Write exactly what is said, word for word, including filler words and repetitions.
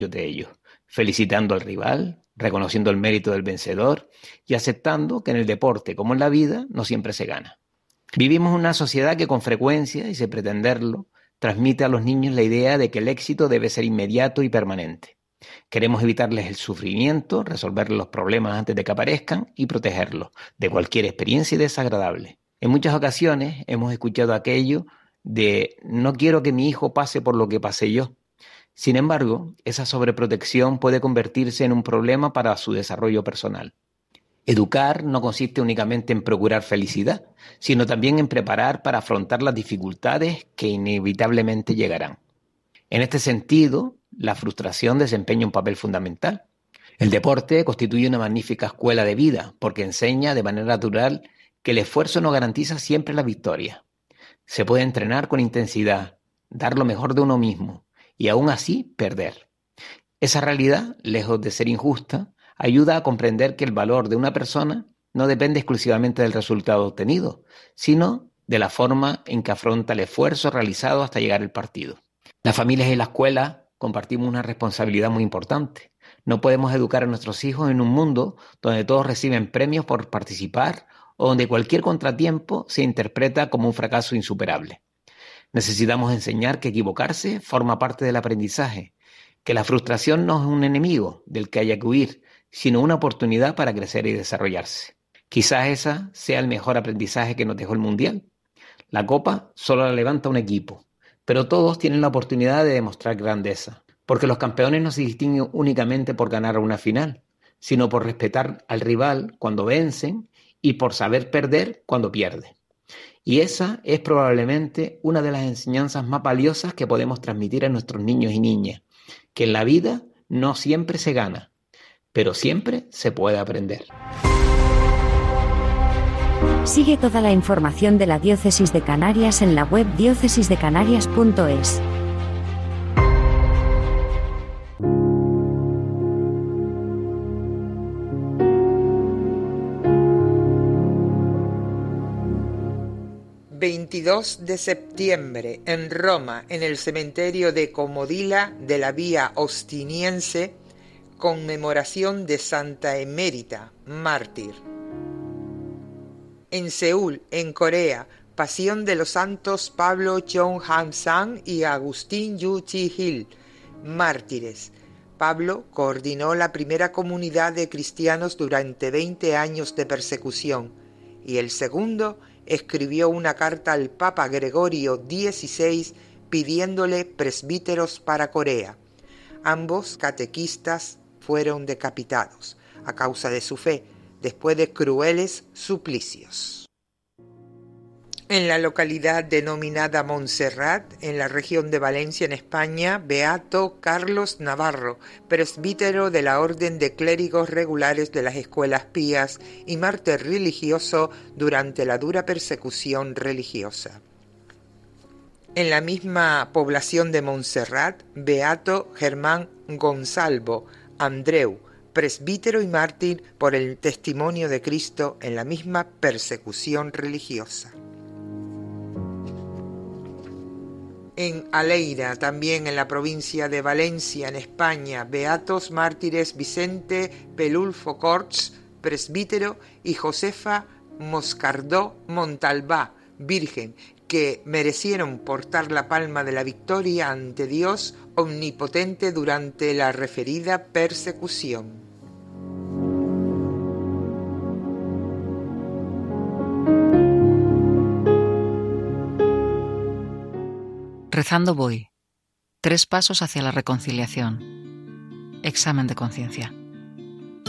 de ellos, felicitando al rival, reconociendo el mérito del vencedor y aceptando que en el deporte, como en la vida, no siempre se gana. Vivimos en una sociedad que con frecuencia, y sin pretenderlo, transmite a los niños la idea de que el éxito debe ser inmediato y permanente. Queremos evitarles el sufrimiento, resolver los problemas antes de que aparezcan y protegerlos de cualquier experiencia desagradable. En muchas ocasiones hemos escuchado aquello de no quiero que mi hijo pase por lo que pasé yo. Sin embargo, esa sobreprotección puede convertirse en un problema para su desarrollo personal. Educar no consiste únicamente en procurar felicidad, sino también en preparar para afrontar las dificultades que inevitablemente llegarán. En este sentido, la frustración desempeña un papel fundamental. El deporte constituye una magnífica escuela de vida porque enseña de manera natural que el esfuerzo no garantiza siempre la victoria. Se puede entrenar con intensidad, dar lo mejor de uno mismo y aún así perder. Esa realidad, lejos de ser injusta, ayuda a comprender que el valor de una persona no depende exclusivamente del resultado obtenido, sino de la forma en que afronta el esfuerzo realizado hasta llegar al partido. Las familias y la escuela compartimos una responsabilidad muy importante. No podemos educar a nuestros hijos en un mundo donde todos reciben premios por participar o donde cualquier contratiempo se interpreta como un fracaso insuperable. Necesitamos enseñar que equivocarse forma parte del aprendizaje, que la frustración no es un enemigo del que haya que huir, sino una oportunidad para crecer y desarrollarse. Quizás esa sea el mejor aprendizaje que nos dejó el Mundial. La copa solo la levanta un equipo, pero todos tienen la oportunidad de demostrar grandeza, porque los campeones no se distinguen únicamente por ganar una final, sino por respetar al rival cuando vencen y por saber perder cuando pierden. Y esa es probablemente una de las enseñanzas más valiosas que podemos transmitir a nuestros niños y niñas, que en la vida no siempre se gana, pero siempre se puede aprender. Sigue toda la información de la Diócesis de Canarias en la web diócesis de canarias punto es. veintidós de septiembre, en Roma, en el cementerio de Comodila de la Vía Ostiniense, conmemoración de Santa Emérita, mártir. En Seúl, en Corea, pasión de los santos Pablo Cheong-ham-sang y Agustín Yu-chi-hil, mártires. Pablo coordinó la primera comunidad de cristianos durante veinte años de persecución, y el segundo escribió una carta al Papa Gregorio dieciséis pidiéndole presbíteros para Corea. Ambos catequistas fueron decapitados a causa de su fe, después de crueles suplicios. En la localidad denominada Montserrat, en la región de Valencia, en España, beato Carlos Navarro, presbítero de la Orden de Clérigos Regulares de las Escuelas Pías y mártir religioso durante la dura persecución religiosa. En la misma población de Montserrat, beato Germán Gonzalvo Andreu, presbítero y mártir por el testimonio de Cristo en la misma persecución religiosa. En Aleira, también en la provincia de Valencia, en España, beatos mártires Vicente Pelulfo Corts, presbítero, y Josefa Moscardó Montalbá, virgen, que merecieron portar la palma de la victoria ante Dios omnipotente durante la referida persecución. Rezando voy. Tres pasos hacia la reconciliación. Examen de conciencia.